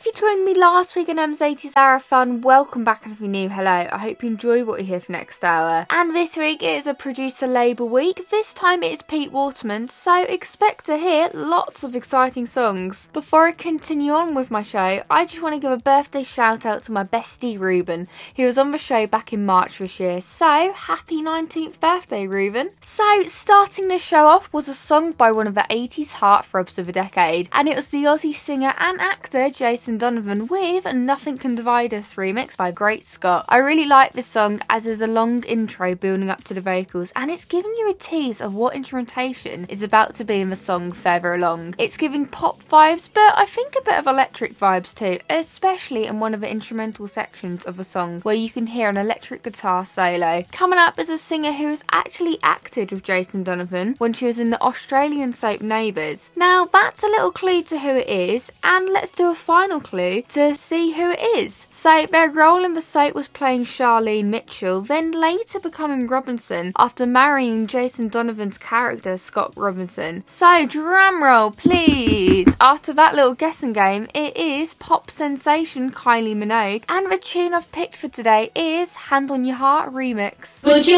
If you joined me last week on M's 80s Hour of Fun, welcome back, and if you're new, hello. I hope you enjoy what you hear for next hour. And this week it is a producer label week. This time it is Pete Waterman, so expect to hear lots of exciting songs. Before I continue on with my show, I just want to give a birthday shout out to my bestie Ruben, who was on the show back in March this year. So happy 19th birthday, Ruben. So starting the show off was a song by one of the 80s heartthrobs of the decade, and it was the Aussie singer and actor Jason Donovan with Nothing Can Divide Us remix by Great Scott. I really like this song as there's a long intro building up to the vocals, and it's giving you a tease of what instrumentation is about to be in the song further along. It's giving pop vibes, but I think a bit of electric vibes too, especially in one of the instrumental sections of the song where you can hear an electric guitar solo. Coming up is a singer who has actually acted with Jason Donovan when she was in the Australian soap Neighbours. Now that's a little clue to who it is, and let's do a final clue to see who it is. So their role in the soap was playing Charlene Mitchell, then later becoming Robinson after marrying Jason Donovan's character Scott Robinson. So drum roll please. After that little guessing game, it is pop sensation Kylie Minogue, and the tune I've picked for today is Hand on Your Heart remix.